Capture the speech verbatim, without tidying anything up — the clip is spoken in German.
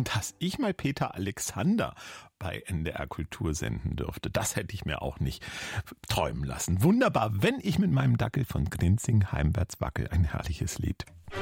dass ich mal Peter Alexander bei N D R Kultur senden dürfte. Das hätte ich mir auch nicht träumen lassen. Wunderbar, wenn ich mit meinem Dackel von Grinzing heimwärts wackel. Ein herrliches Lied.